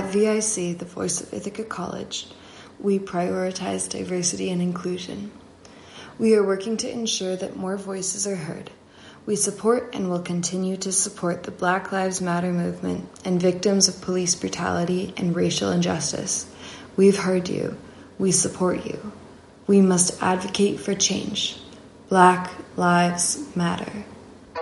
At VIC, the voice of Ithaca College, we prioritize diversity and inclusion. We are working to ensure that more voices are heard. We support and will continue to support the Black Lives Matter movement and victims of police brutality and racial injustice. We've heard you. We support you. We must advocate for change. Black Lives Matter.